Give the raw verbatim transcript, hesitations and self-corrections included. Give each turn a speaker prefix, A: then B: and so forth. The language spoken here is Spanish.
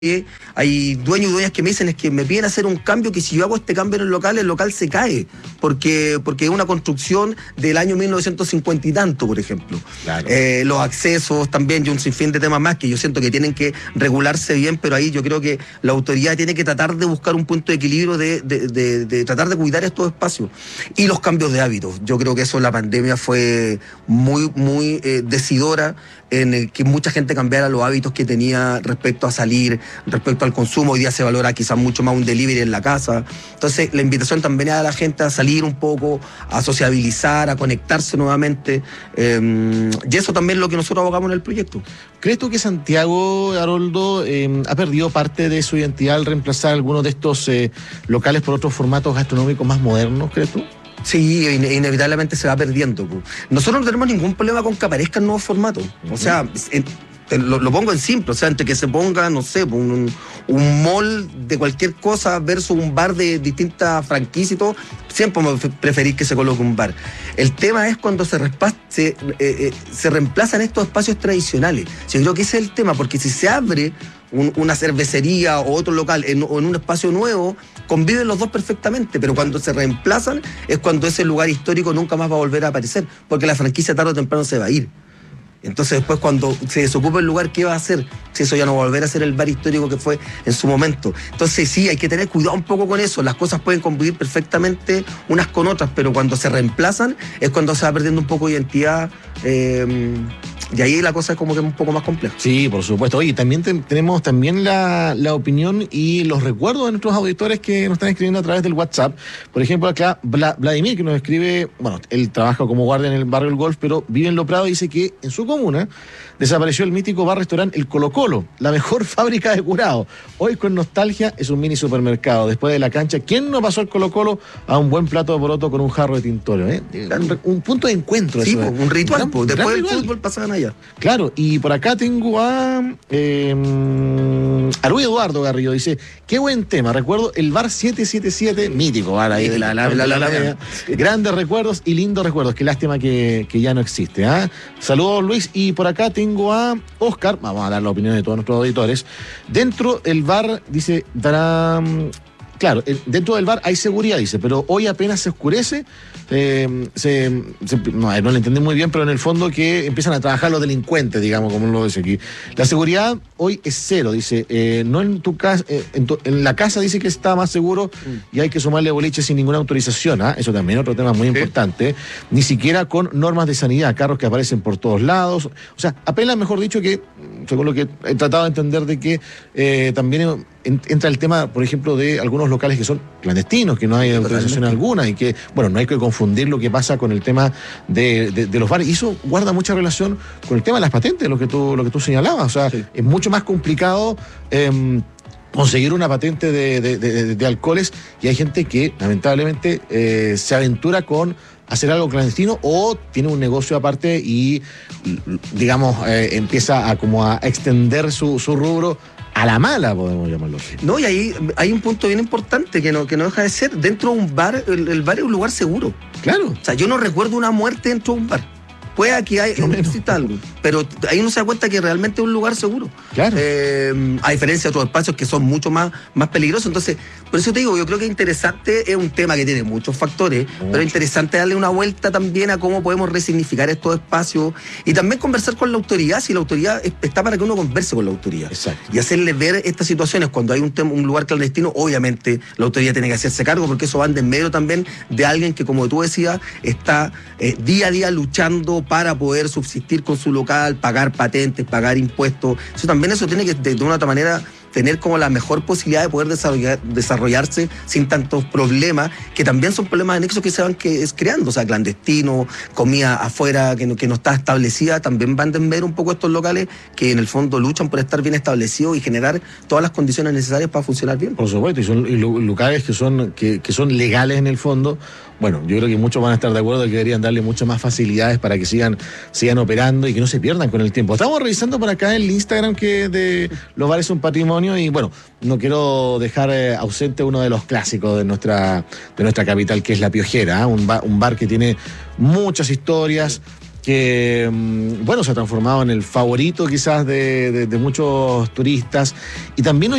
A: hay dueños y dueñas que me dicen es que me piden hacer un cambio, que si yo hago este cambio en el local, el local se cae, porque, porque es una construcción del año mil novecientos cincuenta y tanto, por ejemplo.
B: Claro.
A: Eh, los accesos también, y un sinfín de temas más que yo siento que tienen que regularse bien, pero ahí yo creo que la autoridad tiene que tratar de buscar un punto de equilibrio, de, de, de, de tratar de cuidar estos espacios. Y los cambios de hábitos, yo creo que eso la pandemia fue muy, muy eh, decidora en el que mucha gente cambiara los hábitos que tenía respecto a salir, respecto al consumo. Hoy día se valora quizás mucho más un delivery en la casa. Entonces la invitación también es a la gente a salir un poco, a sociabilizar, a conectarse nuevamente, eh, y eso también es lo que nosotros abogamos en el proyecto.
B: ¿Crees tú que Santiago, Haroldo, eh, ha perdido parte de su identidad al reemplazar algunos de estos eh, locales por otros formatos gastronómicos más modernos, crees tú?
A: Sí, inevitablemente se va perdiendo. Nosotros no tenemos ningún problema con que aparezcan nuevos formatos. O sea, en, Lo, lo pongo en simple, o sea, entre que se ponga, no sé, un, un mall de cualquier cosa versus un bar de distintas franquicias y todo, siempre me preferís que se coloque un bar. El tema es cuando se, respa- se, eh, eh, se reemplazan estos espacios tradicionales. Yo creo que ese es el tema, porque si se abre un, una cervecería o otro local en, o en un espacio nuevo, conviven los dos perfectamente, pero cuando se reemplazan es cuando ese lugar histórico nunca más va a volver a aparecer, porque la franquicia tarde o temprano se va a ir. Entonces después cuando se desocupa el lugar, ¿qué va a hacer? Si eso ya no va a volver a ser el bar histórico que fue en su momento. Entonces sí, hay que tener cuidado un poco con eso. Las cosas pueden convivir perfectamente unas con otras, pero cuando se reemplazan es cuando se va perdiendo un poco de identidad, eh, y ahí la cosa es como que un poco más compleja.
B: Sí, por supuesto. Oye, también te, tenemos también la, la opinión y los recuerdos de nuestros auditores que nos están escribiendo a través del WhatsApp. Por ejemplo, acá Vla, Vladimir, que nos escribe, bueno, él trabaja como guardia en el barrio El Golf, pero vive en Lo Prado, y dice que en su comuna desapareció el mítico bar-restaurante El Colo Colo, la mejor fábrica de curado. Hoy con nostalgia es un mini supermercado. Después de la cancha, ¿quién no pasó el Colo Colo a un buen plato de poroto con un jarro de tintorio? ¿eh? Un, un punto de encuentro.
A: Sí,
B: eso,
A: po,
B: ¿eh?
A: un ritual.
B: Un
A: Po.
B: gran,
A: Después
B: gran
A: del
B: ritual.
A: fútbol pasaban allá.
B: Claro, y por acá tengo a eh, a Luis Eduardo Garrido, dice, qué buen tema, recuerdo el bar siete siete siete, mítico bar ahí de la Alameda, la, la, la, la, grandes recuerdos y lindos recuerdos, qué lástima que, que ya no existe. ¿eh? Saludos, Luis, y por acá tengo a Oscar, vamos a dar la opinión de todos nuestros auditores. Dentro del bar, dice, dará... Claro, dentro del bar hay seguridad, dice, pero hoy apenas se oscurece, eh, se, se, no, no lo entendí muy bien, pero en el fondo que empiezan a trabajar los delincuentes, digamos, como lo dice aquí. La seguridad hoy es cero, dice, eh, no en tu casa, eh, en, tu, en la casa dice que está más seguro mm. y hay que sumarle boliches sin ninguna autorización, ¿eh? Eso también es otro tema muy sí. importante, ni siquiera con normas de sanidad, carros que aparecen por todos lados, o sea, apenas, mejor dicho, que, según lo que he tratado de entender, de que eh, también entra el tema, por ejemplo, de algunos locales que son clandestinos, que no hay autorización alguna y que, bueno, no hay que confundir lo que pasa con el tema de, de, de los bares. Y eso guarda mucha relación con el tema de las patentes, lo que tú, lo que tú señalabas. O sea, sí. es mucho más complicado eh, conseguir una patente de, de, de, de alcoholes, y hay gente que, lamentablemente, eh, se aventura con hacer algo clandestino o tiene un negocio aparte y, digamos, eh, empieza a como a extender su, su rubro a la mala, podemos llamarlo así.
A: No, y ahí hay un punto bien importante que no, que no deja de ser. Dentro de un bar, el, el bar es un lugar seguro.
B: Claro.
A: O sea, yo no recuerdo una muerte dentro de un bar. Puede que hay, exista algo, pero ahí uno se da cuenta que realmente es un lugar seguro.
B: Claro.
A: Eh, a diferencia de otros espacios que son mucho más, más peligrosos. Entonces, por eso te digo, yo creo que interesante, es un tema que tiene muchos factores, Mucho. pero es interesante darle una vuelta también a cómo podemos resignificar estos espacios y también conversar con la autoridad, si la autoridad está para que uno converse con la autoridad.
B: Exacto.
A: Y hacerle ver estas situaciones. Cuando hay un, tema, un lugar clandestino, obviamente la autoridad tiene que hacerse cargo, porque eso va en medio también de alguien que, como tú decías, está eh, día a día luchando para poder subsistir con su local, pagar patentes, pagar impuestos. Eso también eso tiene que, de, de una otra manera, tener como la mejor posibilidad de poder desarrollar, desarrollarse sin tantos problemas, que también son problemas anexos que se van que, es creando, o sea, clandestino, comida afuera que no, que no está establecida, también van a ver un poco estos locales que en el fondo luchan por estar bien establecidos y generar todas las condiciones necesarias para funcionar bien.
B: Por supuesto, y son y locales que son, que, que son legales en el fondo. Bueno, yo creo que muchos van a estar de acuerdo que deberían darle muchas más facilidades para que sigan, sigan operando y que no se pierdan con el tiempo. Estamos revisando por acá el Instagram que de Los Bares Son Patrimonio y bueno, no quiero dejar eh, ausente uno de los clásicos de nuestra, de nuestra capital, que es La Piojera, ¿eh? un, bar, un bar que tiene muchas historias, que, bueno, se ha transformado en el favorito quizás de, de, de muchos turistas y también nos